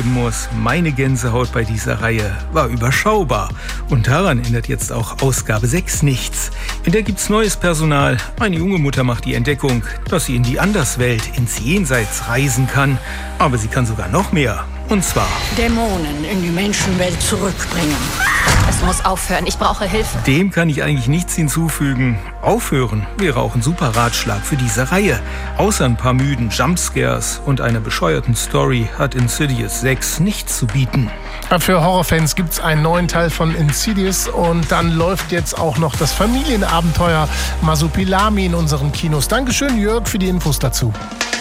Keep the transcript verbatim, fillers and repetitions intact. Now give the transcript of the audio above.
zugeben muss, meine Gänsehaut bei dieser Reihe war überschaubar. Und daran ändert jetzt auch Ausgabe sechs nichts. In der gibt's neues Personal. Eine junge Mutter macht die Entdeckung, dass sie in die Anderswelt, ins Jenseits reisen kann. Aber sie kann sogar noch mehr. Und zwar Dämonen in die Menschenwelt zurückbringen. Es muss aufhören, ich brauche Hilfe. Dem kann ich eigentlich nichts hinzufügen. Aufhören wäre auch ein super Ratschlag für diese Reihe. Außer ein paar müden Jumpscares und einer bescheuerten Story hat Insidious sechs nichts zu bieten. Für Horrorfans gibt es einen neuen Teil von Insidious und dann läuft jetzt auch noch das Familienabenteuer Masupilami in unseren Kinos. Dankeschön, Jörg, für die Infos dazu.